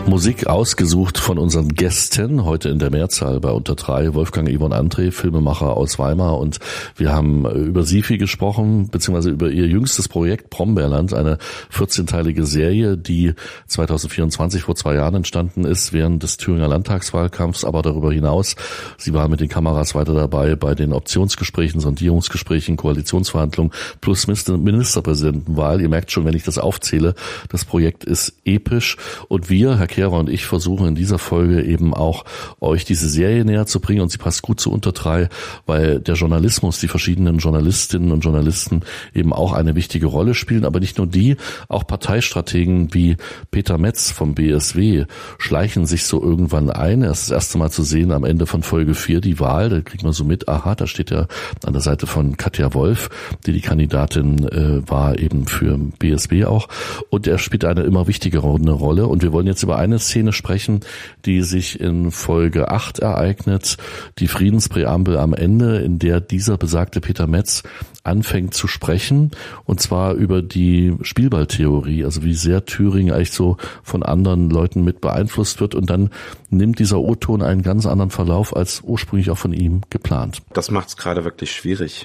Musik ausgesucht von unseren Gästen, heute in der Mehrzahl bei Unter 3, Wolfgang Yvonne André, Filmemacher aus Weimar, und wir haben über sie viel gesprochen, beziehungsweise über ihr jüngstes Projekt Brombeerland, eine 14-teilige Serie, die 2024 vor 2 Jahren entstanden ist, während des Thüringer Landtagswahlkampfs, aber darüber hinaus, sie war mit den Kameras weiter dabei bei den Optionsgesprächen, Sondierungsgesprächen, Koalitionsverhandlungen plus Ministerpräsidentenwahl. Ihr merkt schon, wenn ich das aufzähle, das Projekt ist episch, und wir, Herr Kehrer und ich, versuchen in dieser Folge eben auch, euch diese Serie näher zu bringen, und sie passt gut zu Unter 3, weil der Journalismus, die verschiedenen Journalistinnen und Journalisten eben auch eine wichtige Rolle spielen, aber nicht nur die, auch Parteistrategen wie Peter Metz vom BSW schleichen sich so irgendwann ein. Er ist das erste Mal zu sehen am Ende von Folge 4, die Wahl, da kriegt man so mit, aha, da steht er an der Seite von Katja Wolf, die Kandidatin war eben für BSW auch, und er spielt eine immer wichtigere Rolle, und wir wollen jetzt über eine Szene sprechen, die sich in Folge 8 ereignet, die Friedenspräambel am Ende, in der dieser besagte Peter Metz anfängt zu sprechen, und zwar über die Spielballtheorie, also wie sehr Thüringen eigentlich so von anderen Leuten mit beeinflusst wird, und dann nimmt dieser O-Ton einen ganz anderen Verlauf als ursprünglich auch von ihm geplant. Das macht es gerade wirklich schwierig.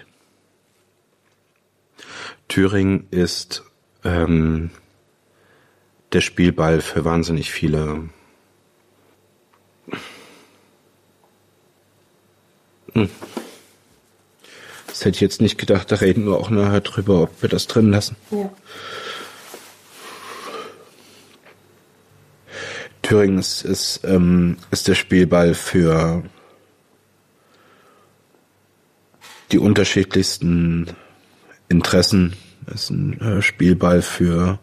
Thüringen ist der Spielball für wahnsinnig viele Das hätte ich jetzt nicht gedacht, da reden wir auch nachher drüber, ob wir das drin lassen. Ja. Thüringen ist der Spielball für die unterschiedlichsten Interessen. Es ist ein Spielball für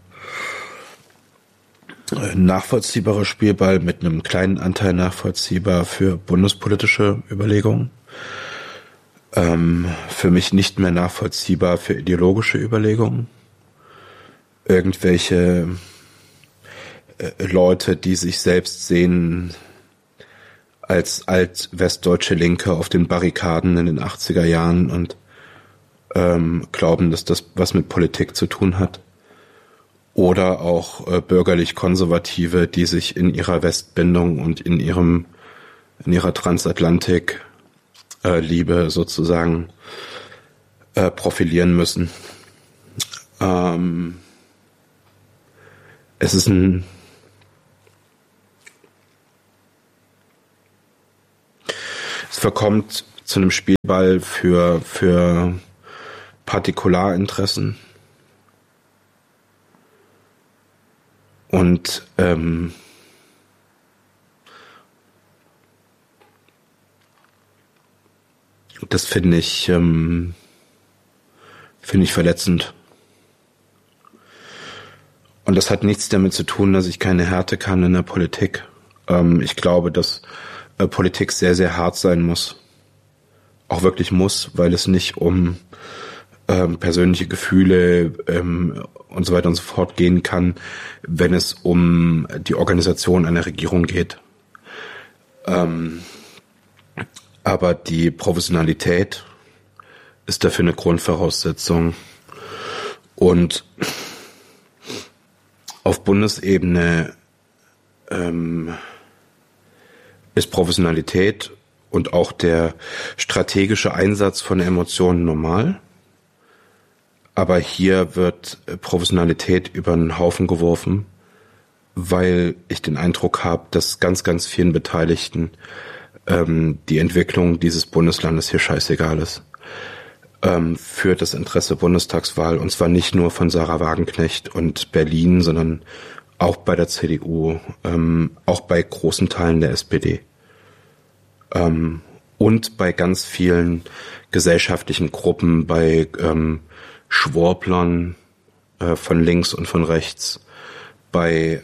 nachvollziehbarer Spielball mit einem kleinen Anteil nachvollziehbar für bundespolitische Überlegungen. Für mich nicht mehr nachvollziehbar für ideologische Überlegungen. Irgendwelche Leute, die sich selbst sehen als alt-westdeutsche Linke auf den Barrikaden in den 80er Jahren und glauben, dass das was mit Politik zu tun hat. Oder auch bürgerlich-Konservative, die sich in ihrer Westbindung und in ihrer Transatlantik-Liebe sozusagen profilieren müssen. Es verkommt zu einem Spielball für Partikularinteressen. Und das finde ich verletzend. Und das hat nichts damit zu tun, dass ich keine Härte kann in der Politik. Ich glaube, dass Politik sehr, sehr hart sein muss. Auch wirklich muss, weil es nicht um persönliche Gefühle und so weiter und so fort gehen kann, wenn es um die Organisation einer Regierung geht. Aber die Professionalität ist dafür eine Grundvoraussetzung. Und auf Bundesebene ist Professionalität und auch der strategische Einsatz von Emotionen normal. Aber hier wird Professionalität über einen Haufen geworfen, weil ich den Eindruck habe, dass ganz, ganz vielen Beteiligten die Entwicklung dieses Bundeslandes hier scheißegal ist. Für das Interesse Bundestagswahl, und zwar nicht nur von Sarah Wagenknecht und Berlin, sondern auch bei der CDU, auch bei großen Teilen der SPD und bei ganz vielen gesellschaftlichen Gruppen, bei Schworblern von links und von rechts, bei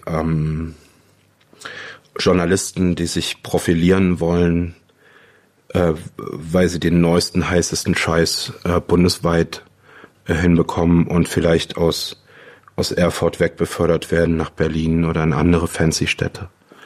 Journalisten, die sich profilieren wollen, weil sie den neuesten, heißesten Scheiß bundesweit hinbekommen und vielleicht aus Erfurt wegbefördert werden nach Berlin oder in andere fancy Städte.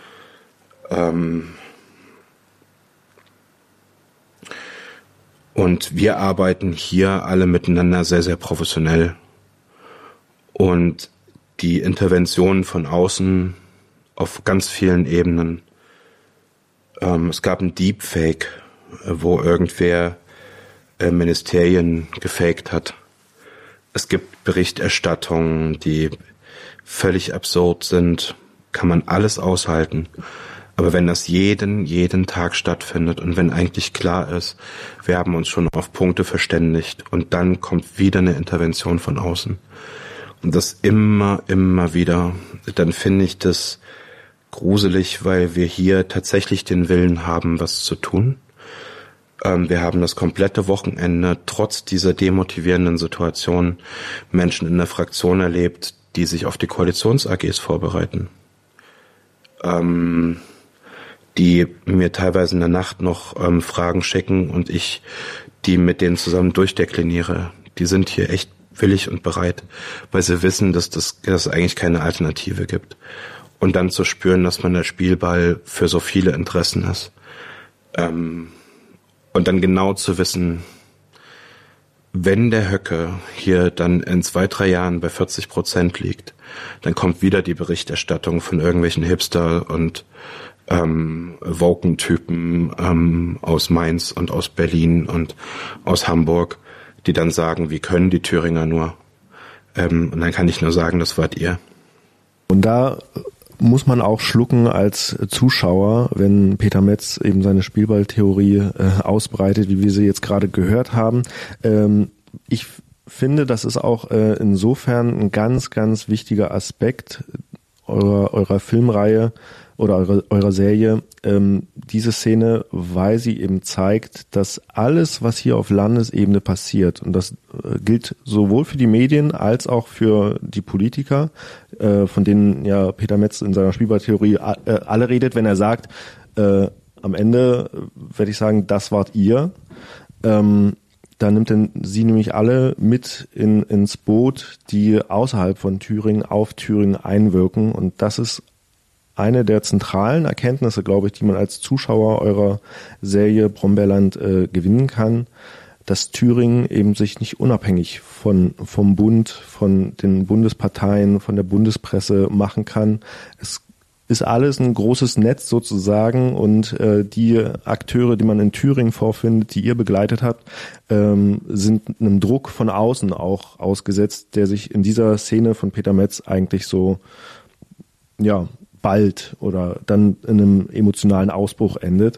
Und wir arbeiten hier alle miteinander sehr, sehr professionell. Und die Interventionen von außen auf ganz vielen Ebenen. Es gab ein Deepfake, wo irgendwer Ministerien gefaked hat. Es gibt Berichterstattungen, die völlig absurd sind. Kann man alles aushalten. Aber wenn das jeden Tag stattfindet und wenn eigentlich klar ist, wir haben uns schon auf Punkte verständigt und dann kommt wieder eine Intervention von außen und das immer wieder, dann finde ich das gruselig, weil wir hier tatsächlich den Willen haben, was zu tun. Wir haben das komplette Wochenende trotz dieser demotivierenden Situation Menschen in der Fraktion erlebt, die sich auf die Koalitions-AGs vorbereiten. Die mir teilweise in der Nacht noch Fragen schicken und ich die mit denen zusammen durchdekliniere. Die sind hier echt willig und bereit, weil sie wissen, dass es eigentlich keine Alternative gibt. Und dann zu spüren, dass man der Spielball für so viele Interessen ist. Und dann genau zu wissen, wenn der Höcke hier dann in 2-3 Jahren bei 40% liegt, dann kommt wieder die Berichterstattung von irgendwelchen Hipster und Woken-Typen aus Mainz und aus Berlin und aus Hamburg, die dann sagen, wie können die Thüringer nur? Und dann kann ich nur sagen, das wart ihr. Und da muss man auch schlucken als Zuschauer, wenn Peter Metz eben seine Spielballtheorie ausbreitet, wie wir sie jetzt gerade gehört haben. Ich finde, das ist auch insofern ein ganz, ganz wichtiger Aspekt eurer Filmreihe oder eurer Serie, diese Szene, weil sie eben zeigt, dass alles, was hier auf Landesebene passiert, und das gilt sowohl für die Medien als auch für die Politiker, von denen ja Peter Metz in seiner Spielballtheorie alle redet, wenn er sagt, am Ende werde ich sagen, das wart ihr, da nimmt sie nämlich alle mit ins Boot, die außerhalb von Thüringen auf Thüringen einwirken, und das ist eine der zentralen Erkenntnisse, glaube ich, die man als Zuschauer eurer Serie Brombeerland gewinnen kann, dass Thüringen eben sich nicht unabhängig vom Bund, von den Bundesparteien, von der Bundespresse machen kann. Es ist alles ein großes Netz sozusagen, und die Akteure, die man in Thüringen vorfindet, die ihr begleitet habt, sind einem Druck von außen auch ausgesetzt, der sich in dieser Szene von Peter Metz eigentlich so, ja, bald oder dann in einem emotionalen Ausbruch endet.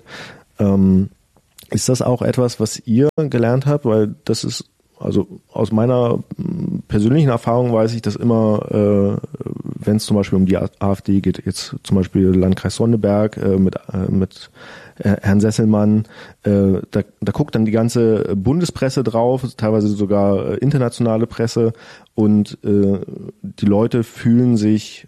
Ist das auch etwas, was ihr gelernt habt? Weil das ist, also aus meiner persönlichen Erfahrung weiß ich, dass immer, wenn es zum Beispiel um die AfD geht, jetzt zum Beispiel Landkreis Sonneberg mit Herrn Sesselmann, da guckt dann die ganze Bundespresse drauf, teilweise sogar internationale Presse, und die Leute fühlen sich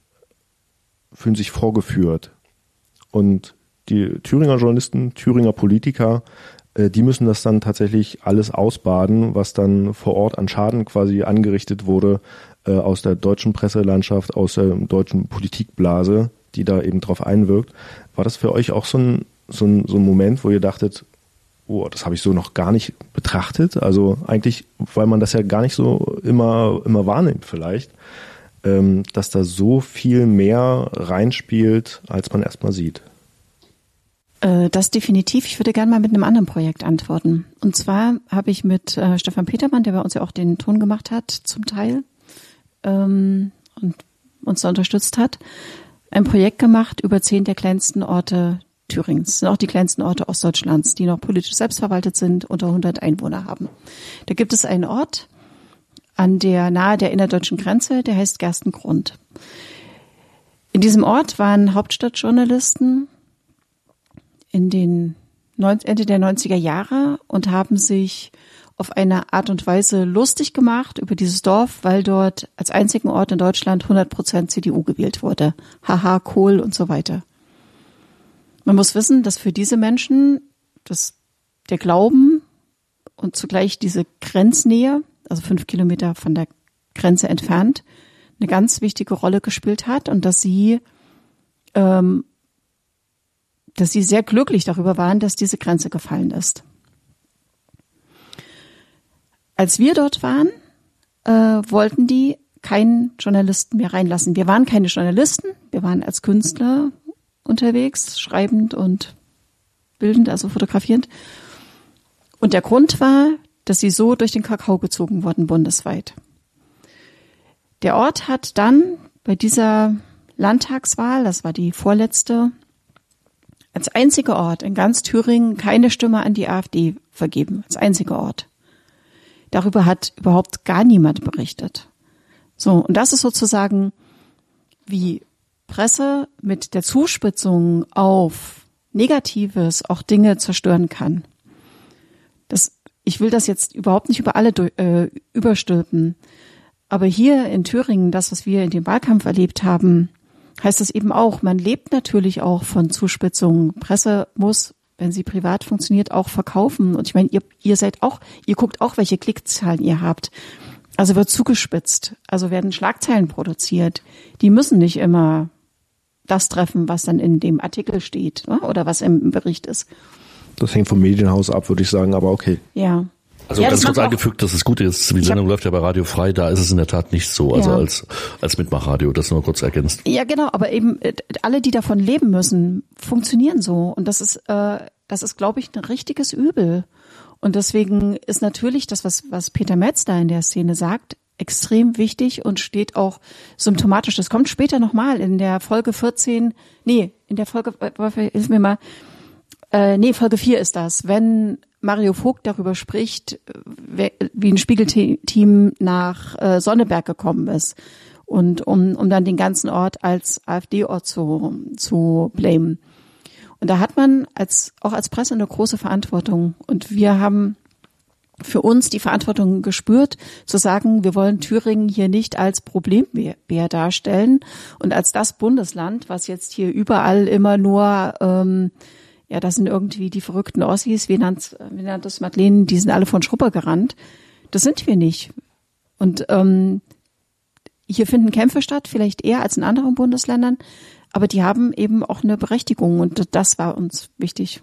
vorgeführt. Und die Thüringer Journalisten, Thüringer Politiker, die müssen das dann tatsächlich alles ausbaden, was dann vor Ort an Schaden quasi angerichtet wurde aus der deutschen Presselandschaft, aus der deutschen Politikblase, die da eben drauf einwirkt. War das für euch auch so ein Moment, wo ihr dachtet, oh, das habe ich so noch gar nicht betrachtet? Also eigentlich, weil man das ja gar nicht so immer wahrnimmt vielleicht, dass da so viel mehr reinspielt, als man erstmal sieht. Das definitiv. Ich würde gerne mal mit einem anderen Projekt antworten. Und zwar habe ich mit Stefan Petermann, der bei uns ja auch den Ton gemacht hat, zum Teil, und uns da unterstützt hat, ein Projekt gemacht über 10 der kleinsten Orte Thürings. Das sind auch die kleinsten Orte Ostdeutschlands, die noch politisch selbstverwaltet sind, unter 100 Einwohner haben. Da gibt es einen Ort nahe der innerdeutschen Grenze, der heißt Gerstengrund. In diesem Ort waren Hauptstadtjournalisten Ende der 90er Jahre und haben sich auf eine Art und Weise lustig gemacht über dieses Dorf, weil dort als einzigen Ort in Deutschland 100% CDU gewählt wurde. Haha, Kohl und so weiter. Man muss wissen, dass für diese Menschen der Glauben und zugleich diese Grenznähe, also 5 Kilometer von der Grenze entfernt, eine ganz wichtige Rolle gespielt hat, und dass sie sehr glücklich darüber waren, dass diese Grenze gefallen ist. Als wir dort waren, wollten die keinen Journalisten mehr reinlassen. Wir waren keine Journalisten, wir waren als Künstler unterwegs, schreibend und bildend, also fotografierend. Und der Grund war, dass sie so durch den Kakao gezogen wurden bundesweit. Der Ort hat dann bei dieser Landtagswahl, das war die vorletzte, als einziger Ort in ganz Thüringen keine Stimme an die AfD vergeben, als einziger Ort. Darüber hat überhaupt gar niemand berichtet. So, und das ist sozusagen, wie Presse mit der Zuspitzung auf Negatives auch Dinge zerstören kann. Ich will das jetzt überhaupt nicht über alle überstülpen. Aber hier in Thüringen, das, was wir in dem Wahlkampf erlebt haben, heißt das eben auch, man lebt natürlich auch von Zuspitzungen. Presse muss, wenn sie privat funktioniert, auch verkaufen. Und ich meine, ihr guckt auch, welche Klickzahlen ihr habt. Also wird zugespitzt. Also werden Schlagzeilen produziert. Die müssen nicht immer das treffen, was dann in dem Artikel steht, ne? Oder was im Bericht ist. Das hängt vom Medienhaus ab, würde ich sagen, aber okay. Ja. Also ganz kurz angefügt, dass es gut ist, die Sendung läuft ja bei Radio Frei, da ist es in der Tat nicht so, also als Mitmachradio, das nur kurz ergänzt. Ja, genau, aber eben alle, die davon leben müssen, funktionieren so. Und das ist, glaube ich, ein richtiges Übel. Und deswegen ist natürlich das, was Peter Metz da in der Szene sagt, extrem wichtig und steht auch symptomatisch. Das kommt später nochmal in der Folge 14, Folge 4 ist das, wenn Mario Vogt darüber spricht, wie ein Spiegelteam nach Sonneberg gekommen ist und um dann den ganzen Ort als AfD-Ort zu blamen. Und da hat man auch als Presse eine große Verantwortung. Und wir haben für uns die Verantwortung gespürt, zu sagen, wir wollen Thüringen hier nicht als Problembär darstellen und als das Bundesland, was jetzt hier überall immer nur, das sind irgendwie die verrückten Ossis, wie nannt das Madeleine, die sind alle von Schrupper gerannt. Das sind wir nicht. Und hier finden Kämpfe statt, vielleicht eher als in anderen Bundesländern, aber die haben eben auch eine Berechtigung und das war uns wichtig.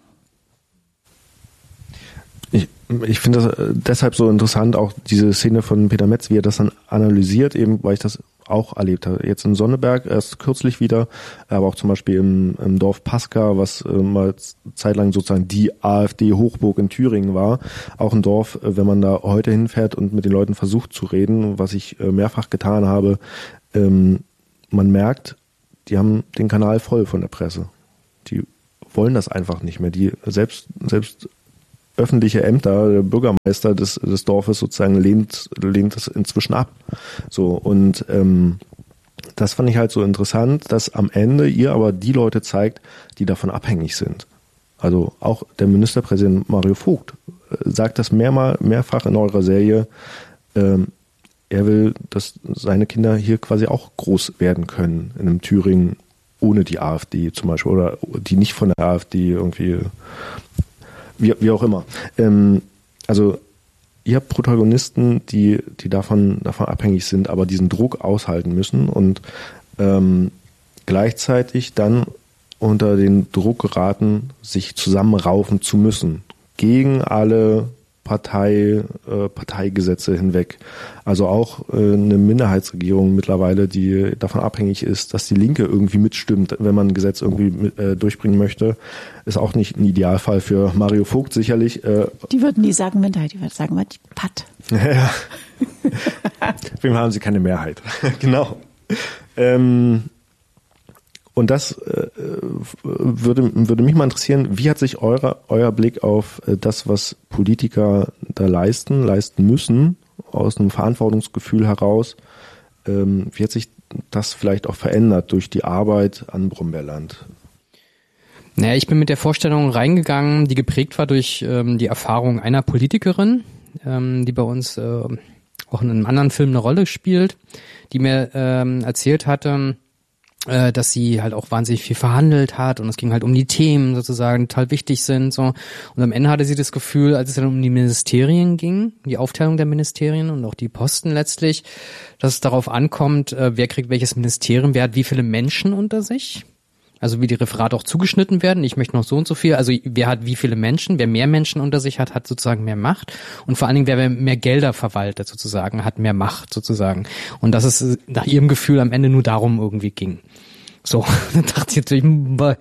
Ich finde das deshalb so interessant, auch diese Szene von Peter Metz, wie er das dann analysiert, eben weil ich das auch erlebt habe. Jetzt in Sonneberg erst kürzlich wieder, aber auch zum Beispiel im Dorf Paska, was mal zeitlang sozusagen die AfD-Hochburg in Thüringen war. Auch ein Dorf, wenn man da heute hinfährt und mit den Leuten versucht zu reden, was ich mehrfach getan habe, man merkt, die haben den Kanal voll von der Presse. Die wollen das einfach nicht mehr. Die selbst öffentliche Ämter, der Bürgermeister des Dorfes sozusagen lehnt das inzwischen ab. So, und das fand ich halt so interessant, dass am Ende ihr aber die Leute zeigt, die davon abhängig sind. Also auch der Ministerpräsident Mario Vogt sagt das mehrfach in eurer Serie, er will, dass seine Kinder hier quasi auch groß werden können in einem Thüringen ohne die AfD zum Beispiel oder die nicht von der AfD irgendwie wie auch immer. Also ihr habt Protagonisten, die davon abhängig sind, aber diesen Druck aushalten müssen und gleichzeitig dann unter den Druck geraten, sich zusammenraufen zu müssen. Gegen alle Parteigesetze hinweg. Also auch eine Minderheitsregierung mittlerweile, die davon abhängig ist, dass die Linke irgendwie mitstimmt, wenn man ein Gesetz irgendwie durchbringen möchte, ist auch nicht ein Idealfall für Mario Vogt sicherlich. Die würden nie sagen Minderheit, die würden sagen, was, Patt. Ja. Auf jeden Fall haben sie keine Mehrheit. Genau. Und das würde mich mal interessieren, wie hat sich euer Blick auf das, was Politiker da leisten müssen, aus einem Verantwortungsgefühl heraus, wie hat sich das vielleicht auch verändert durch die Arbeit an Brombeerland? Naja, ich bin mit der Vorstellung reingegangen, die geprägt war durch die Erfahrung einer Politikerin, die bei uns auch in einem anderen Film eine Rolle spielt, die mir erzählt hatte, dass sie halt auch wahnsinnig viel verhandelt hat und es ging halt um die Themen sozusagen, die total wichtig sind, so. Und am Ende hatte sie das Gefühl, als es dann um die Ministerien ging, die Aufteilung der Ministerien und auch die Posten letztlich, dass es darauf ankommt, wer kriegt welches Ministerium, wer hat wie viele Menschen unter sich. Also wie die Referate auch zugeschnitten werden. Ich möchte noch so und so viel. Also wer hat wie viele Menschen? Wer mehr Menschen unter sich hat, hat sozusagen mehr Macht. Und vor allen Dingen, wer mehr Gelder verwaltet sozusagen, hat mehr Macht sozusagen. Und dass es nach ihrem Gefühl am Ende nur darum irgendwie ging. So, da dachte ich natürlich,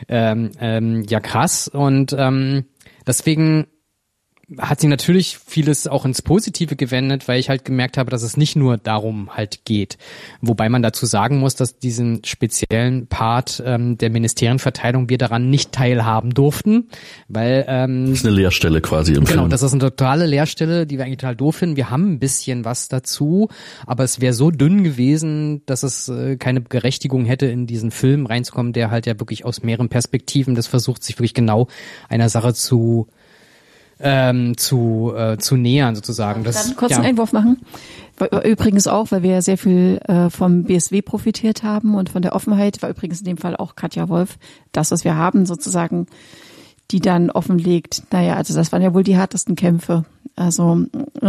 ja krass. Und deswegen hat sie natürlich vieles auch ins Positive gewendet, weil ich halt gemerkt habe, dass es nicht nur darum halt geht. Wobei man dazu sagen muss, dass diesen speziellen Part der Ministerienverteilung wir daran nicht teilhaben durften, weil das ist eine Leerstelle quasi im Film. Genau, das ist eine totale Leerstelle, die wir eigentlich total doof finden. Wir haben ein bisschen was dazu, aber es wäre so dünn gewesen, dass es keine Berechtigung hätte, in diesen Film reinzukommen, der halt ja wirklich aus mehreren Perspektiven das versucht, sich wirklich genau einer Sache zu nähern sozusagen. Dann kurz einen Einwurf machen. Übrigens auch, weil wir ja sehr viel vom BSW profitiert haben und von der Offenheit, war übrigens in dem Fall auch Katja Wolf, das, was wir haben sozusagen, die dann offenlegt. Naja, also das waren ja wohl die härtesten Kämpfe. Also,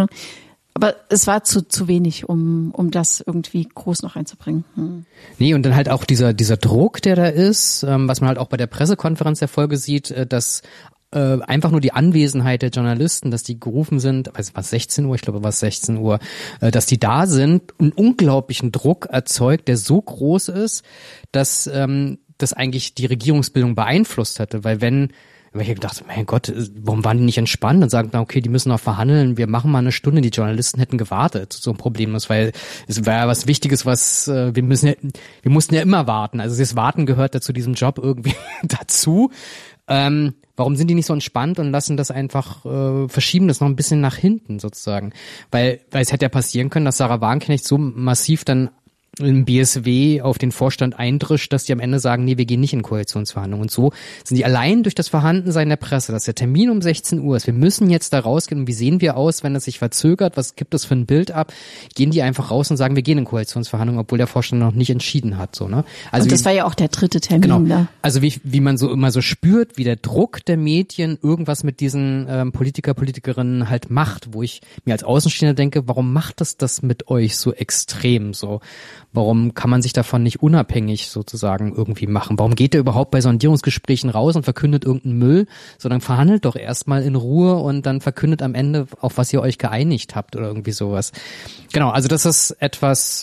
aber es war zu wenig, um das irgendwie groß noch einzubringen. Nee, und dann halt auch dieser Druck, der da ist, was man halt auch bei der Pressekonferenz der Folge sieht, dass einfach nur die Anwesenheit der Journalisten, dass die gerufen sind, was 16 Uhr, ich glaube, was 16 Uhr, dass die da sind, einen unglaublichen Druck erzeugt, der so groß ist, dass das eigentlich die Regierungsbildung beeinflusst hätte, weil ich gedacht, mein Gott, warum waren die nicht entspannt und sagen, okay, die müssen noch verhandeln, wir machen mal eine Stunde, die Journalisten hätten gewartet, so ein Problem ist, weil es war ja was Wichtiges, wir mussten ja immer warten, also das Warten gehört ja zu diesem Job irgendwie dazu. Warum sind die nicht so entspannt und lassen das einfach, verschieben das noch ein bisschen nach hinten sozusagen? Weil es hätte ja passieren können, dass Sarah Wagenknecht so massiv dann im BSW auf den Vorstand eindrischt, dass die am Ende sagen, nee, wir gehen nicht in Koalitionsverhandlungen. Und so sind die allein durch das Vorhandensein der Presse, dass der Termin um 16 Uhr ist, wir müssen jetzt da rausgehen und wie sehen wir aus, wenn es sich verzögert, was gibt es für ein Bild ab, gehen die einfach raus und sagen, wir gehen in Koalitionsverhandlungen, obwohl der Vorstand noch nicht entschieden hat. So, ne? Also und das war ja auch der dritte Termin. Genau. Ne? Also wie man so immer so spürt, wie der Druck der Medien irgendwas mit diesen Politikerinnen halt macht, wo ich mir als Außenstehender denke, warum macht das mit euch so extrem so? Warum kann man sich davon nicht unabhängig sozusagen irgendwie machen? Warum geht ihr überhaupt bei Sondierungsgesprächen raus und verkündet irgendeinen Müll, sondern verhandelt doch erstmal in Ruhe und dann verkündet am Ende, auf was ihr euch geeinigt habt oder irgendwie sowas. Genau, also das ist etwas,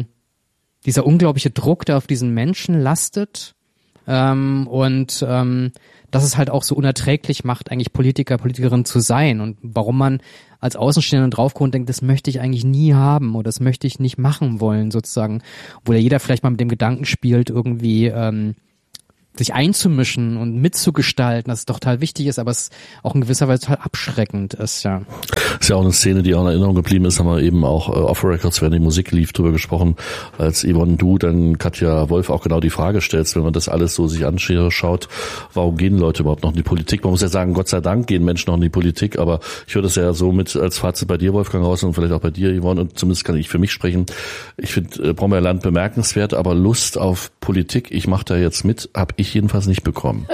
dieser unglaubliche Druck, der auf diesen Menschen lastet und dass es halt auch so unerträglich macht, eigentlich Politikerin zu sein und warum man als Außenstehender draufguckt und denkt, das möchte ich eigentlich nie haben oder das möchte ich nicht machen wollen sozusagen, wo ja jeder vielleicht mal mit dem Gedanken spielt, irgendwie sich einzumischen und mitzugestalten, das total wichtig ist, aber es auch in gewisser Weise total abschreckend ist, ja. Ist ja auch eine Szene, die auch in Erinnerung geblieben ist, haben wir eben auch off-Records, während die Musik lief, drüber gesprochen, als Yvonne, du dann Katja Wolf auch genau die Frage stellst, wenn man das alles so sich anschaut, warum gehen Leute überhaupt noch in die Politik? Man muss ja sagen, Gott sei Dank gehen Menschen noch in die Politik, aber ich höre das ja so mit als Fazit bei dir, Wolfgang, raus und vielleicht auch bei dir, Yvonne, und zumindest kann ich für mich sprechen. Ich finde Brombeerland bemerkenswert, aber Lust auf Politik, ich mache da jetzt mit, habe ich jedenfalls nicht bekommen.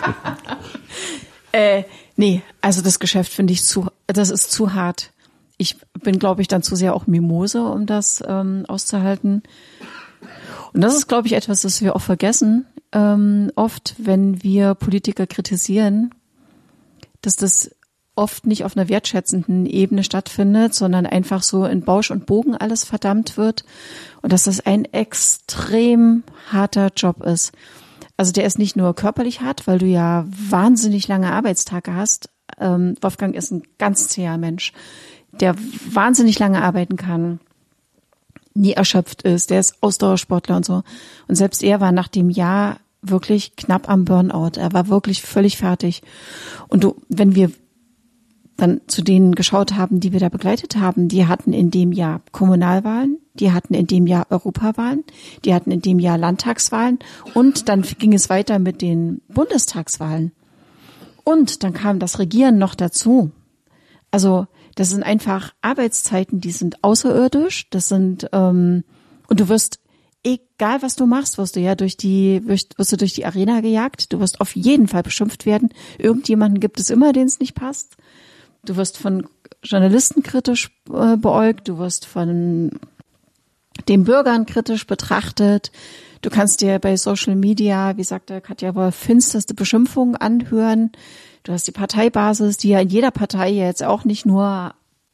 Nee, also das Geschäft finde ich das ist zu hart. Ich bin, glaube ich, dann zu sehr auch Mimose, um das auszuhalten. Und das ist, glaube ich, etwas, das wir auch vergessen, oft, wenn wir Politiker kritisieren, dass das oft nicht auf einer wertschätzenden Ebene stattfindet, sondern einfach so in Bausch und Bogen alles verdammt wird und dass das ein extrem harter Job ist. Also der ist nicht nur körperlich hart, weil du ja wahnsinnig lange Arbeitstage hast. Wolfgang ist ein ganz zäher Mensch, der wahnsinnig lange arbeiten kann, nie erschöpft ist, der ist Ausdauersportler und so. Und selbst er war nach dem Jahr wirklich knapp am Burnout. Er war wirklich völlig fertig. Und wenn wir dann zu denen geschaut haben, die wir da begleitet haben, die hatten in dem Jahr Kommunalwahlen, die hatten in dem Jahr Europawahlen, die hatten in dem Jahr Landtagswahlen und dann ging es weiter mit den Bundestagswahlen. Und dann kam das Regieren noch dazu. Also das sind einfach Arbeitszeiten, die sind außerirdisch, das sind und du wirst, egal was du machst, wirst du durch die Arena gejagt, du wirst auf jeden Fall beschimpft werden. Irgendjemanden gibt es immer, den es nicht passt. Du wirst von Journalisten kritisch beäugt, du wirst von den Bürgern kritisch betrachtet, Du kannst dir bei Social Media, wie sagte Katja Wolf, finsterste Beschimpfungen anhören. Du hast die Parteibasis, die ja in jeder Partei jetzt auch nicht nur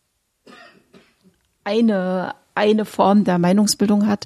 eine Form der Meinungsbildung hat.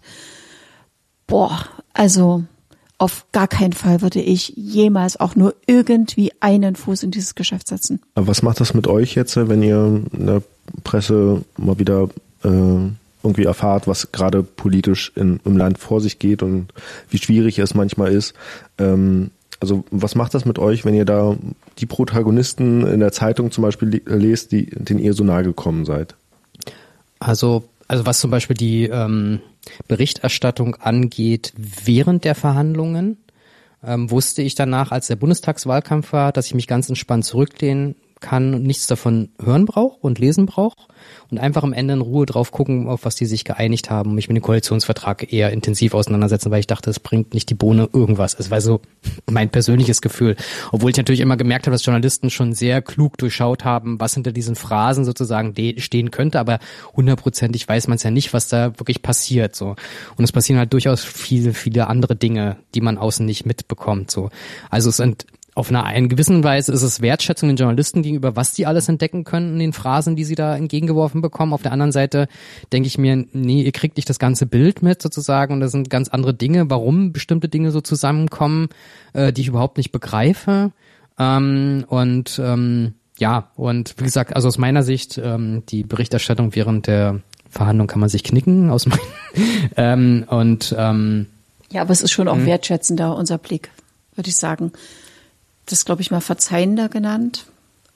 Also auf gar keinen Fall würde ich jemals auch nur irgendwie einen Fuß in dieses Geschäft setzen. Aber was macht das mit euch jetzt, wenn ihr in der Presse mal wieder irgendwie erfahrt, was gerade politisch im Land vor sich geht und wie schwierig es manchmal ist? Also was macht das mit euch, wenn ihr da die Protagonisten in der Zeitung zum Beispiel lest, denen ihr so nahe gekommen seid? Also was zum Beispiel die Berichterstattung angeht während der Verhandlungen, wusste ich danach, als der Bundestagswahlkampf war, dass ich mich ganz entspannt zurücklehnen kann und nichts davon hören brauche und lesen brauche und einfach am Ende in Ruhe drauf gucken, auf was die sich geeinigt haben und mich mit dem Koalitionsvertrag eher intensiv auseinandersetzen, weil ich dachte, es bringt nicht die Bohne irgendwas. Es war so mein persönliches Gefühl. Obwohl ich natürlich immer gemerkt habe, dass Journalisten schon sehr klug durchschaut haben, was hinter diesen Phrasen sozusagen stehen könnte, aber 100%ig weiß man es ja nicht, was da wirklich passiert. So. Und es passieren halt durchaus viele, viele andere Dinge, die man außen nicht mitbekommt. So. Also es sind auf einer gewissen Weise ist es Wertschätzung den Journalisten gegenüber, was die alles entdecken können in den Phrasen, die sie da entgegengeworfen bekommen. Auf der anderen Seite denke ich mir, nee, ihr kriegt nicht das ganze Bild mit sozusagen und das sind ganz andere Dinge, warum bestimmte Dinge so zusammenkommen, die ich überhaupt nicht begreife. Und wie gesagt, also aus meiner Sicht, die Berichterstattung während der Verhandlung kann man sich knicken, aus meinen ja, aber es ist schon auch wertschätzender, unser Blick, würde ich sagen. Das glaube ich mal verzeihender genannt,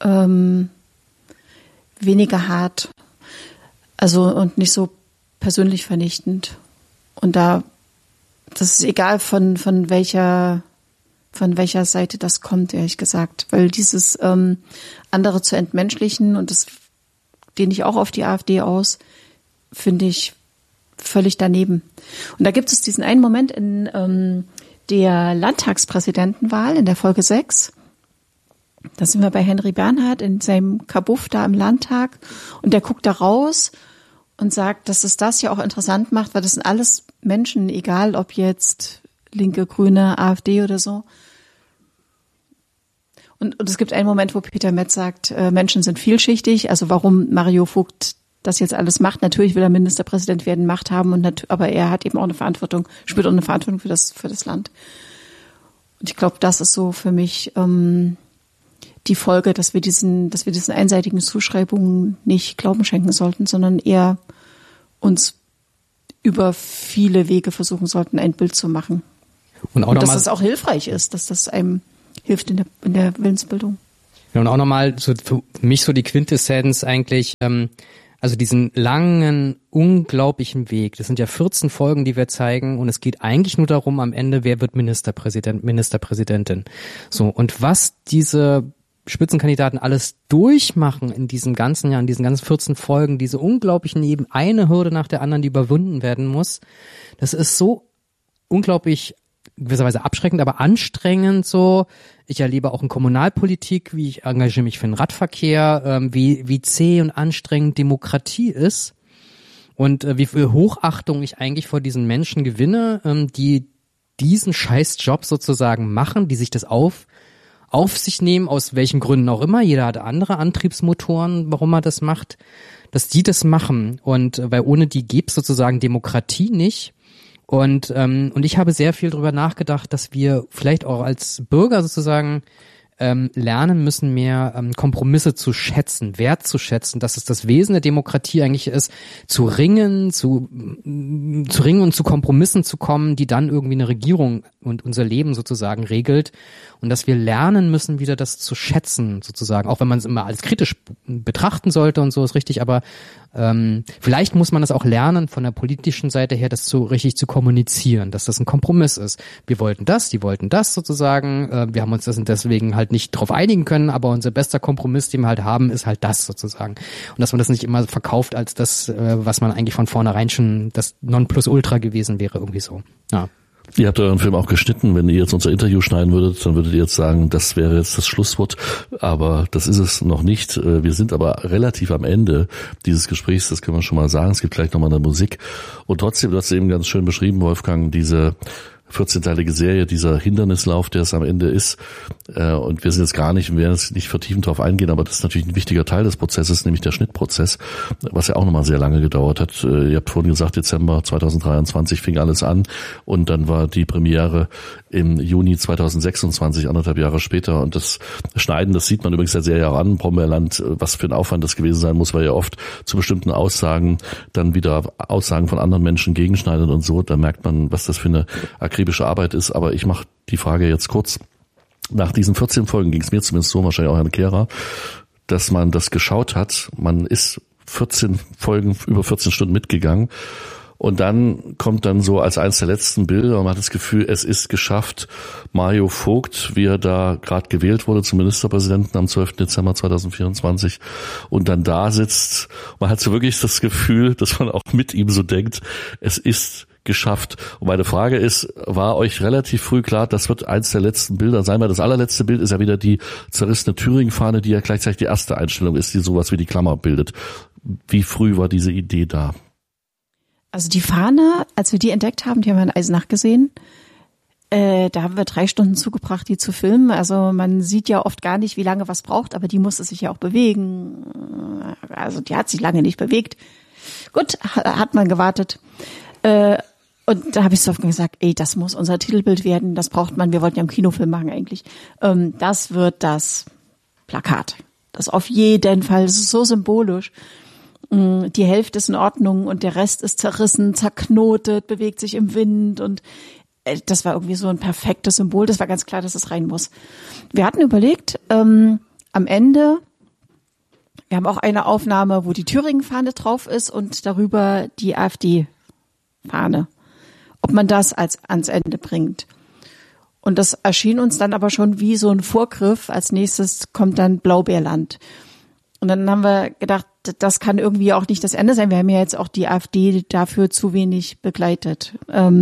weniger hart, also und nicht so persönlich vernichtend. Und das ist egal von welcher Seite das kommt, ehrlich gesagt, weil dieses andere zu entmenschlichen und das dehne ich auch auf die AfD aus, finde ich völlig daneben. Und da gibt es diesen einen Moment in der Landtagspräsidentenwahl in der Folge 6. Da sind wir bei Henry Bernhard in seinem Kabuff da im Landtag und der guckt da raus und sagt, dass es das ja auch interessant macht, weil das sind alles Menschen, egal ob jetzt Linke, Grüne, AfD oder so. Und es gibt einen Moment, wo Peter Metz sagt, Menschen sind vielschichtig, also warum Mario Vogt das jetzt alles macht. Natürlich will er Ministerpräsident werden, Macht haben, aber er hat eben auch eine Verantwortung, spürt auch eine Verantwortung für das Land. Und ich glaube, das ist so für mich die Folge, dass wir diesen einseitigen Zuschreibungen nicht Glauben schenken sollten, sondern eher uns über viele Wege versuchen sollten, ein Bild zu machen. Und dass das auch hilfreich ist, dass das einem hilft in der Willensbildung. Ja, und auch nochmal so für mich so die Quintessenz eigentlich, also diesen langen, unglaublichen Weg. Das sind ja 14 Folgen, die wir zeigen und es geht eigentlich nur darum am Ende, wer wird Ministerpräsident, Ministerpräsidentin. So, und was diese Spitzenkandidaten alles durchmachen in diesem ganzen Jahr, in diesen ganzen 14 Folgen, diese unglaublichen eben eine Hürde nach der anderen, die überwunden werden muss, das ist so unglaublich gewisserweise abschreckend, aber anstrengend so. Ich erlebe auch in Kommunalpolitik, wie ich engagiere mich für den Radverkehr, wie zäh und anstrengend Demokratie ist und wie viel Hochachtung ich eigentlich vor diesen Menschen gewinne, die diesen Scheißjob sozusagen machen, die sich das auf sich nehmen, aus welchen Gründen auch immer. Jeder hat andere Antriebsmotoren, warum er das macht, dass die das machen. Und weil ohne die gäbe es sozusagen Demokratie nicht. Und ich habe sehr viel darüber nachgedacht, dass wir vielleicht auch als Bürger sozusagen lernen müssen, mehr Kompromisse zu schätzen, wertzuschätzen, dass es das Wesen der Demokratie eigentlich ist, zu ringen und zu Kompromissen zu kommen, die dann irgendwie eine Regierung und unser Leben sozusagen regelt. Und dass wir lernen müssen, wieder das zu schätzen, sozusagen, auch wenn man es immer als kritisch betrachten sollte und so ist richtig, aber vielleicht muss man das auch lernen, von der politischen Seite her, das so richtig zu kommunizieren, dass das ein Kompromiss ist. Wir wollten das, die wollten das sozusagen, wir haben uns deswegen halt nicht drauf einigen können, aber unser bester Kompromiss, den wir halt haben, ist halt das sozusagen. Und dass man das nicht immer verkauft als das, was man eigentlich von vornherein schon das Nonplusultra gewesen wäre, irgendwie so. Ja. Ihr habt euren Film auch geschnitten. Wenn ihr jetzt unser Interview schneiden würdet, dann würdet ihr jetzt sagen, das wäre jetzt das Schlusswort. Aber das ist es noch nicht. Wir sind aber relativ am Ende dieses Gesprächs. Das können wir schon mal sagen. Es gibt gleich nochmal eine Musik. Und trotzdem, du hast eben ganz schön beschrieben, Wolfgang, diese 14-teilige Serie, dieser Hindernislauf, der es am Ende ist. Und wir sind jetzt gar nicht, wir werden jetzt nicht vertiefend darauf eingehen, aber das ist natürlich ein wichtiger Teil des Prozesses, nämlich der Schnittprozess, was ja auch nochmal sehr lange gedauert hat. Ihr habt vorhin gesagt, Dezember 2023 fing alles an und dann war die Premiere im Juni 2026, 1,5 Jahre später. Und das Schneiden, das sieht man übrigens der Serie auch an, Brombeerland, was für ein Aufwand das gewesen sein muss, weil ja oft zu bestimmten Aussagen dann wieder Aussagen von anderen Menschen gegenschneiden und so. Da merkt man, was das für eine akribische Arbeit ist. Aber ich mache die Frage jetzt kurz. Nach diesen 14 Folgen ging es mir zumindest so, wahrscheinlich auch Herrn Kehrer, dass man das geschaut hat. Man ist 14 Folgen, über 14 Stunden mitgegangen. Und dann kommt dann so als eines der letzten Bilder, und man hat das Gefühl, es ist geschafft. Mario Vogt, wie er da gerade gewählt wurde zum Ministerpräsidenten am 12. Dezember 2024 und dann da sitzt. Man hat so wirklich das Gefühl, dass man auch mit ihm so denkt, es ist geschafft. Und meine Frage ist, war euch relativ früh klar, das wird eins der letzten Bilder sein, weil das allerletzte Bild ist ja wieder die zerrissene Thüringen-Fahne, die ja gleichzeitig die erste Einstellung ist, die sowas wie die Klammer bildet. Wie früh war diese Idee da? Also die Fahne, als wir die entdeckt haben, die haben wir in Eisenach gesehen, da haben wir 3 Stunden zugebracht, die zu filmen. Also man sieht ja oft gar nicht, wie lange was braucht, aber die musste sich ja auch bewegen. Also die hat sich lange nicht bewegt. Gut, hat man gewartet. Und da habe ich so oft gesagt, das muss unser Titelbild werden, das braucht man, wir wollten ja einen Kinofilm machen eigentlich. Das wird das Plakat. Das auf jeden Fall, das ist so symbolisch. Die Hälfte ist in Ordnung und der Rest ist zerrissen, zerknotet, bewegt sich im Wind und das war irgendwie so ein perfektes Symbol. Das war ganz klar, dass es rein muss. Wir hatten überlegt, am Ende, wir haben auch eine Aufnahme, wo die Thüringen-Fahne drauf ist und darüber die AfD-Fahne. Ob man das ans Ende bringt. Und das erschien uns dann aber schon wie so ein Vorgriff. Als nächstes kommt dann Blaubeerland. Und dann haben wir gedacht, das kann irgendwie auch nicht das Ende sein. Wir haben ja jetzt auch die AfD dafür zu wenig begleitet.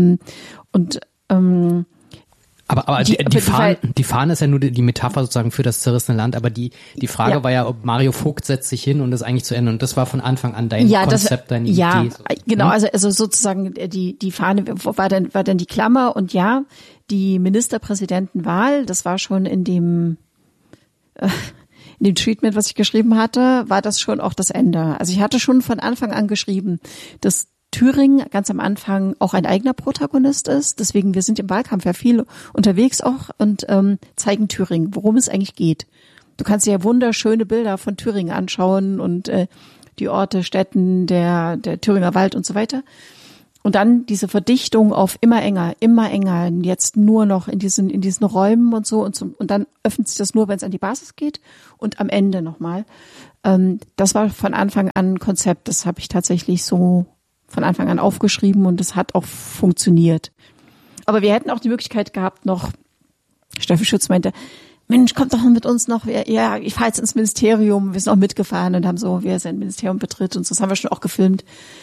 Aber die Fahne ist ja nur die Metapher sozusagen für das zerrissene Land, aber die Frage war ja, ob Mario Vogt setzt sich hin und ist eigentlich zu Ende. Und das war von Anfang an dein Konzept, deine Idee. Ja, genau, also sozusagen die Fahne war dann die Klammer und ja, die Ministerpräsidentenwahl, das war schon in dem Treatment, was ich geschrieben hatte, war das schon auch das Ende. Also ich hatte schon von Anfang an geschrieben, dass Thüringen ganz am Anfang auch ein eigener Protagonist ist. Deswegen, wir sind im Wahlkampf ja viel unterwegs auch und zeigen Thüringen, worum es eigentlich geht. Du kannst dir ja wunderschöne Bilder von Thüringen anschauen und die Orte, Städten, der Thüringer Wald und so weiter. Und dann diese Verdichtung auf immer enger, jetzt nur noch in diesen Räumen und so und dann öffnet sich das nur, wenn es an die Basis geht und am Ende nochmal. Das war von Anfang an ein Konzept, das habe ich tatsächlich so von Anfang an aufgeschrieben und es hat auch funktioniert. Aber wir hätten auch die Möglichkeit gehabt noch, Steffi Schütz meinte, Mensch, kommt doch mit uns noch, ja, ich fahre jetzt ins Ministerium, wir sind auch mitgefahren und haben so, wer sein Ministerium betritt und so, das haben wir schon auch gefilmt.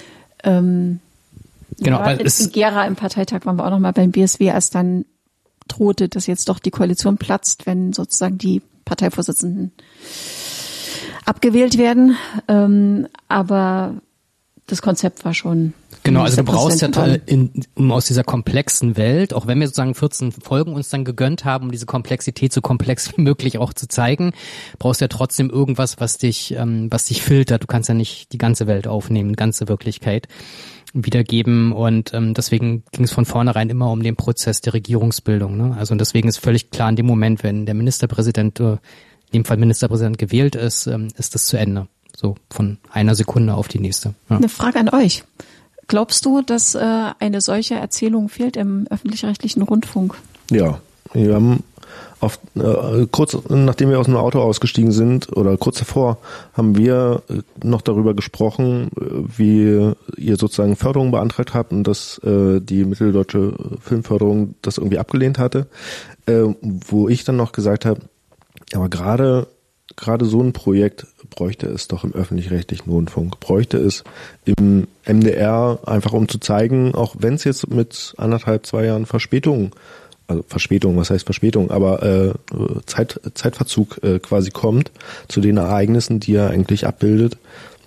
Genau, weil in Gera im Parteitag waren wir auch noch mal beim BSW, als dann drohte, dass jetzt doch die Koalition platzt, wenn sozusagen die Parteivorsitzenden abgewählt werden. Aber das Konzept war schon. Genau, also du brauchst ja, um aus dieser komplexen Welt, auch wenn wir sozusagen 14 Folgen uns dann gegönnt haben, um diese Komplexität so komplex wie möglich auch zu zeigen, brauchst du ja trotzdem irgendwas, was dich filtert. Du kannst ja nicht die ganze Welt aufnehmen, die ganze Wirklichkeit wiedergeben und deswegen ging es von vornherein immer um den Prozess der Regierungsbildung. Ne? Also und deswegen ist völlig klar, in dem Moment, wenn der Ministerpräsident, in dem Fall Ministerpräsident gewählt ist, ist das zu Ende. So von einer Sekunde auf die nächste. Ja. Eine Frage an euch. Glaubst du, dass eine solche Erzählung fehlt im öffentlich-rechtlichen Rundfunk? Ja, wir haben kurz nachdem wir aus dem Auto ausgestiegen sind oder kurz davor, haben wir noch darüber gesprochen, wie ihr sozusagen Förderung beantragt habt und dass die Mitteldeutsche Filmförderung das irgendwie abgelehnt hatte, wo ich dann noch gesagt habe, aber gerade so ein Projekt bräuchte es doch im öffentlich-rechtlichen Rundfunk, bräuchte es im MDR, einfach um zu zeigen, auch wenn es jetzt mit 2 Jahren Verspätung, was heißt Verspätung, aber Zeitverzug quasi kommt zu den Ereignissen, die er eigentlich abbildet,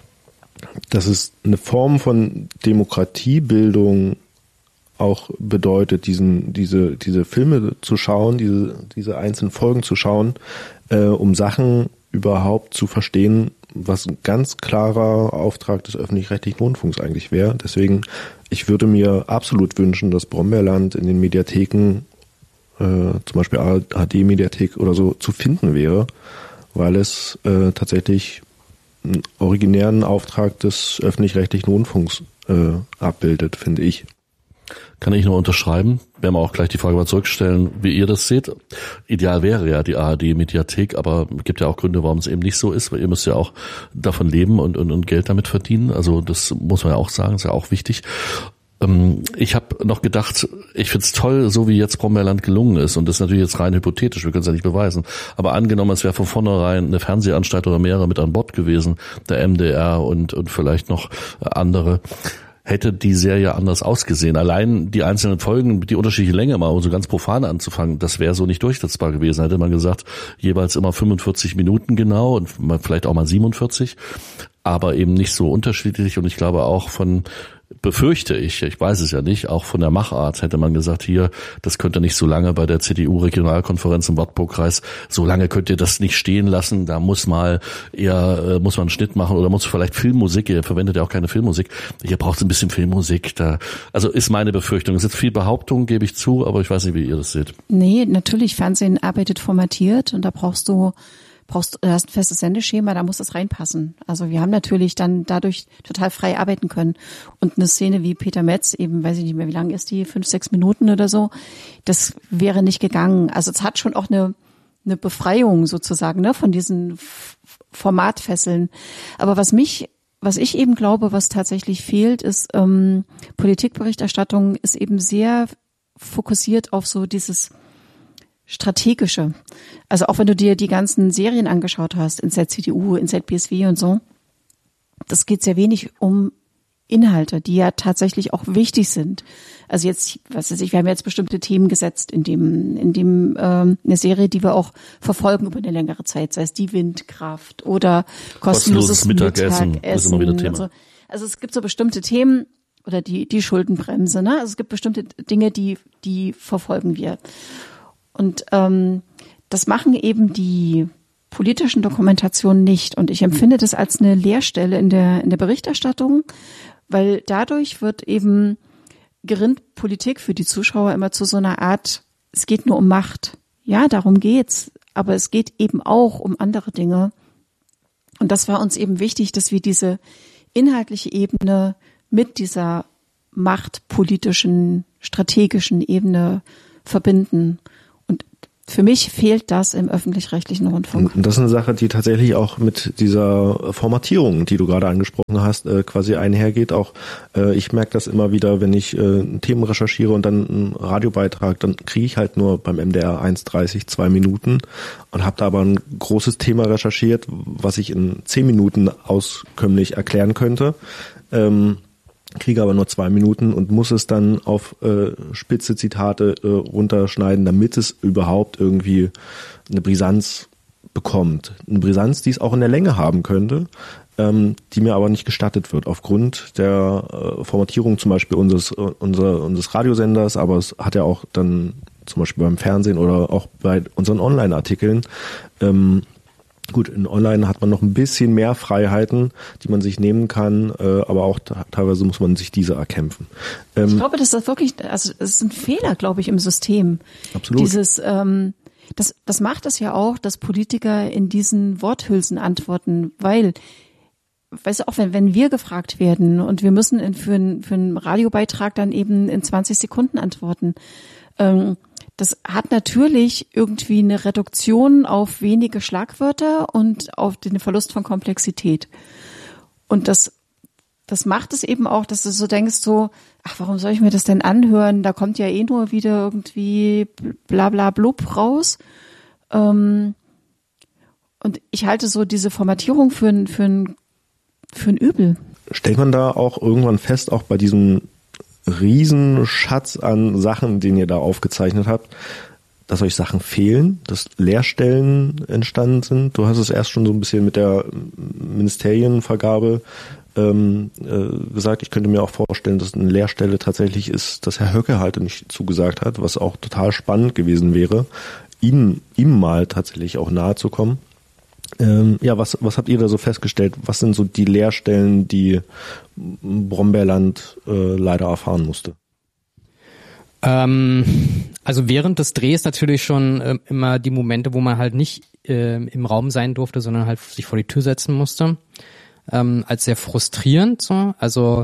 dass es eine Form von Demokratiebildung auch bedeutet, diese Filme zu schauen, diese einzelnen Folgen zu schauen, um Sachen überhaupt zu verstehen, was ein ganz klarer Auftrag des öffentlich-rechtlichen Rundfunks eigentlich wäre. Deswegen, ich würde mir absolut wünschen, dass Brombeerland in den Mediatheken, zum Beispiel ARD-Mediathek oder so, zu finden wäre, weil es tatsächlich einen originären Auftrag des öffentlich-rechtlichen Rundfunks abbildet, finde ich. Kann ich nur unterschreiben. Werden wir auch gleich die Frage mal zurückstellen, wie ihr das seht. Ideal wäre ja die ARD-Mediathek, aber es gibt ja auch Gründe, warum es eben nicht so ist, weil ihr müsst ja auch davon leben und Geld damit verdienen. Also das muss man ja auch sagen, ist ja auch wichtig. Ich habe noch gedacht, ich find's toll, so wie jetzt Brombeerland gelungen ist, und das ist natürlich jetzt rein hypothetisch, wir können es ja nicht beweisen, aber angenommen, es wäre von vornherein eine Fernsehanstalt oder mehrere mit an Bord gewesen, der MDR und vielleicht noch andere, hätte die Serie anders ausgesehen. Allein die einzelnen Folgen, die unterschiedliche Länge mal, um so ganz profan anzufangen, das wäre so nicht durchsetzbar gewesen. Hätte man gesagt, jeweils immer 45 Minuten genau und vielleicht auch mal 47, aber eben nicht so unterschiedlich. Und ich glaube auch befürchte ich weiß es ja nicht, auch von der Machart hätte man gesagt, hier, das könnt ihr nicht so lange bei der CDU-Regionalkonferenz im Wartburgkreis, so lange könnt ihr das nicht stehen lassen, da muss man einen Schnitt machen oder muss vielleicht Filmmusik, ihr verwendet ja auch keine Filmmusik, ihr braucht ein bisschen Filmmusik, also ist meine Befürchtung. Das ist jetzt viel Behauptung, gebe ich zu, aber ich weiß nicht, wie ihr das seht. Nee, natürlich, Fernsehen arbeitet formatiert und da hast du ein festes Sendeschema, da muss das reinpassen. Also wir haben natürlich dann dadurch total frei arbeiten können. Und eine Szene wie Peter Metz, eben, weiß ich nicht mehr, wie lang ist die, 5-6 Minuten oder so, das wäre nicht gegangen. Also es hat schon auch eine Befreiung sozusagen, ne, von diesen Formatfesseln. Aber was ich eben glaube, was tatsächlich fehlt, ist, Politikberichterstattung ist eben sehr fokussiert auf so dieses Strategische. Also auch wenn du dir die ganzen Serien angeschaut hast, Inside CDU, Inside BSW und so, das geht sehr wenig um Inhalte, die ja tatsächlich auch wichtig sind. Also jetzt, wir haben jetzt bestimmte Themen gesetzt in dem eine Serie, die wir auch verfolgen über eine längere Zeit, sei es die Windkraft oder kostenloses Mittagessen. Das ist immer wieder Thema. So. Also es gibt so bestimmte Themen oder die Schuldenbremse, ne? Also es gibt bestimmte Dinge, die verfolgen wir. Und das machen eben die politischen Dokumentationen nicht. Und ich empfinde das als eine Leerstelle in der Berichterstattung, weil dadurch gerinnt Politik für die Zuschauer immer zu so einer Art, es geht nur um Macht. Ja, darum geht's. Aber es geht eben auch um andere Dinge. Und das war uns eben wichtig, dass wir diese inhaltliche Ebene mit dieser machtpolitischen, strategischen Ebene verbinden. Für mich fehlt das im öffentlich-rechtlichen Rundfunk. Und das ist eine Sache, die tatsächlich auch mit dieser Formatierung, die du gerade angesprochen hast, quasi einhergeht. Auch ich merke das immer wieder, wenn ich Themen recherchiere und dann einen Radiobeitrag, dann kriege ich halt nur beim MDR 1,30 2 Minuten und habe da aber ein großes Thema recherchiert, was ich in 10 Minuten auskömmlich erklären könnte. Kriege aber nur 2 Minuten und muss es dann auf spitze Zitate runterschneiden, damit es überhaupt irgendwie eine Brisanz bekommt. Eine Brisanz, die es auch in der Länge haben könnte, die mir aber nicht gestattet wird, aufgrund der Formatierung zum Beispiel unseres Radiosenders, aber es hat ja auch dann zum Beispiel beim Fernsehen oder auch bei unseren Online-Artikeln gut, in Online hat man noch ein bisschen mehr Freiheiten, die man sich nehmen kann, aber auch teilweise muss man sich diese erkämpfen. Ich glaube, das ist wirklich, also es ist ein Fehler, glaube ich, im System. Absolut. Das macht es ja auch, dass Politiker in diesen Worthülsen antworten, weil, weißt du, auch wenn wir gefragt werden und wir müssen für einen Radiobeitrag dann eben in 20 Sekunden antworten, das hat natürlich irgendwie eine Reduktion auf wenige Schlagwörter und auf den Verlust von Komplexität. Und das macht es eben auch, dass du so denkst, warum soll ich mir das denn anhören? Da kommt ja eh nur wieder irgendwie bla bla blub raus. Und Und ich halte so diese Formatierung für ein Übel. Stellt man da auch irgendwann fest, auch bei diesem Riesenschatz an Sachen, den ihr da aufgezeichnet habt, dass euch Sachen fehlen, dass Leerstellen entstanden sind? Du hast es erst schon so ein bisschen mit der Ministerienvergabe gesagt. Ich könnte mir auch vorstellen, dass eine Leerstelle tatsächlich ist, dass Herr Höcke halt nicht zugesagt hat, was auch total spannend gewesen wäre, ihm mal tatsächlich auch nahe zu kommen. Was habt ihr da so festgestellt? Was sind so die Leerstellen, die Brombeerland leider erfahren musste? Also während des Drehs natürlich schon immer die Momente, wo man halt nicht im Raum sein durfte, sondern halt sich vor die Tür setzen musste, als sehr frustrierend. So. Also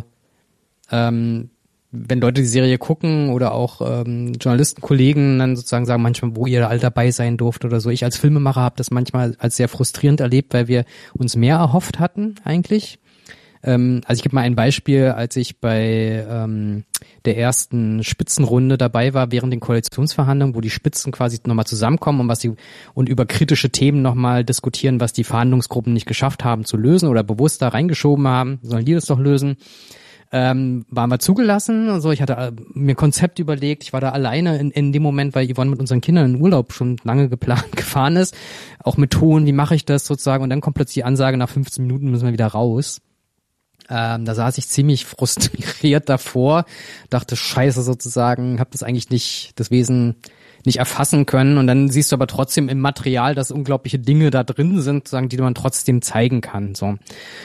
wenn Leute die Serie gucken oder auch Journalistenkollegen dann sozusagen sagen manchmal, wo ihr all dabei sein durft oder so. Ich als Filmemacher habe das manchmal als sehr frustrierend erlebt, weil wir uns mehr erhofft hatten eigentlich. Also ich gebe mal ein Beispiel, als ich bei der ersten Spitzenrunde dabei war während den Koalitionsverhandlungen, wo die Spitzen quasi nochmal zusammenkommen und über kritische Themen nochmal diskutieren, was die Verhandlungsgruppen nicht geschafft haben zu lösen oder bewusst da reingeschoben haben, sollen die das doch lösen. Waren wir zugelassen und so. Ich hatte mir ein Konzept überlegt. Ich war da alleine in dem Moment, weil Yvonne mit unseren Kindern in Urlaub schon lange geplant gefahren ist. Auch mit Ton, wie mache ich das sozusagen? Und dann kommt plötzlich die Ansage, nach 15 Minuten müssen wir wieder raus. Da saß ich ziemlich frustriert davor, dachte Scheiße sozusagen, habe das eigentlich nicht, das Wesen nicht erfassen können. Und dann siehst du aber trotzdem im Material, dass unglaubliche Dinge da drin sind, sozusagen, die man trotzdem zeigen kann. So.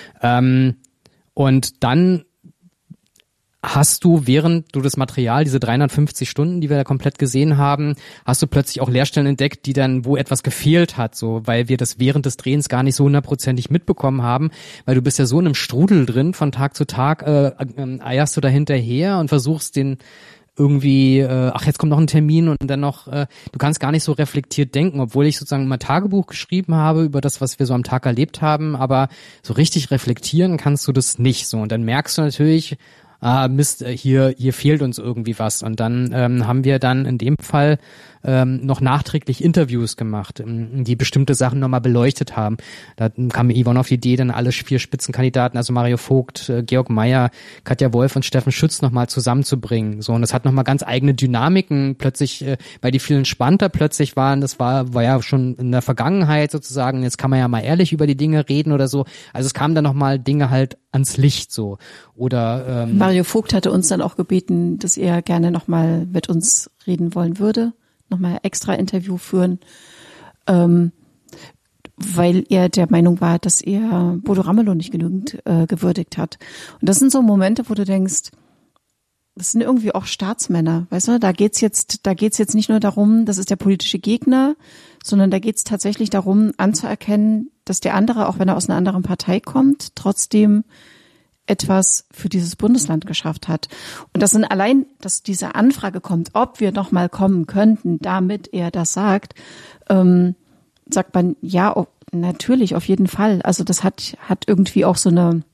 Und dann hast du, während du das Material, diese 350 Stunden, die wir da komplett gesehen haben, hast du plötzlich auch Leerstellen entdeckt, die dann, wo etwas gefehlt hat, so, weil wir das während des Drehens gar nicht so 100%ig mitbekommen haben, weil du bist ja so in einem Strudel drin, von Tag zu Tag eierst du da hinterher und versuchst den irgendwie, jetzt kommt noch ein Termin und dann noch, du kannst gar nicht so reflektiert denken, obwohl ich sozusagen immer Tagebuch geschrieben habe über das, was wir so am Tag erlebt haben, aber so richtig reflektieren kannst du das nicht so. Und dann merkst du natürlich, Mist, hier fehlt uns irgendwie was. Und dann haben wir dann in dem Fall noch nachträglich Interviews gemacht, die bestimmte Sachen nochmal beleuchtet haben. Da kam mir Yvonne auf die Idee, dann alle 4 Spitzenkandidaten, also Mario Vogt, Georg Meyer, Katja Wolf und Steffen Schütz nochmal zusammenzubringen. So, und das hat nochmal ganz eigene Dynamiken plötzlich, weil die viel entspannter plötzlich waren. Das war ja schon in der Vergangenheit sozusagen. Jetzt kann man ja mal ehrlich über die Dinge reden oder so. Also es kamen dann nochmal Dinge halt ans Licht so. Oder Mario Vogt hatte uns dann auch gebeten, dass er gerne nochmal mit uns reden wollen würde. Nochmal extra Interview führen, weil er der Meinung war, dass er Bodo Ramelow nicht genügend gewürdigt hat. Und das sind so Momente, wo du denkst, das sind irgendwie auch Staatsmänner, weißt du? Da geht's jetzt nicht nur darum, das ist der politische Gegner, sondern da geht's tatsächlich darum, anzuerkennen, dass der andere, auch wenn er aus einer anderen Partei kommt, trotzdem etwas für dieses Bundesland geschafft hat. Und das sind allein, dass diese Anfrage kommt, ob wir noch mal kommen könnten, damit er das sagt, sagt man, ja, natürlich, auf jeden Fall. Also das hat irgendwie auch so eine